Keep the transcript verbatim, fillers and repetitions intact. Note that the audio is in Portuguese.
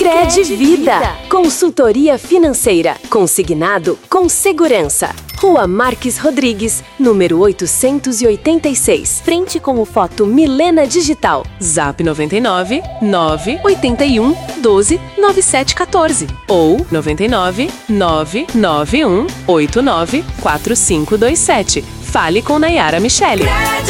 Cicred Vida. Consultoria financeira. Consignado com segurança. Rua Marques Rodrigues, número oitocentos e oitenta e seis. Frente com o Foto Milena Digital. Zap noventa e nove, nove oito um, doze, nove sete um quatro ou noventa e nove, nove nove um, oito nove, quatro cinco dois sete. Fale com Nayara Michele.